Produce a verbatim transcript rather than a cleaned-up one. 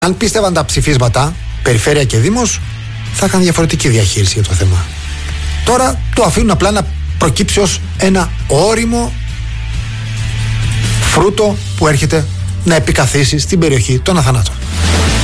Αν πίστευαν τα ψηφίσματα, περιφέρεια και δήμος, θα είχαν διαφορετική διαχείριση για το θέμα. Τώρα το αφήνουν απλά να προκύψει ως ένα όριμο φρούτο που έρχεται να επικαθίσει στην περιοχή των Αθανάτων.